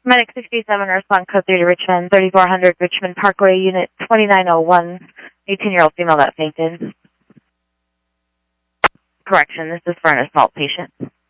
Medic 67, respond code 3 to Richmond, 3400 Richmond Parkway, unit 2901, 18-year-old female that fainted. Correction, this is for an assault patient.